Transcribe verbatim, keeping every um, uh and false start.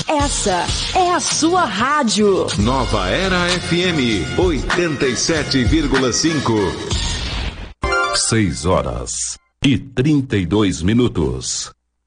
Essa é a sua rádio. Nova Era F M, oitenta e sete vírgula cinco. Seis horas e trinta e dois minutos.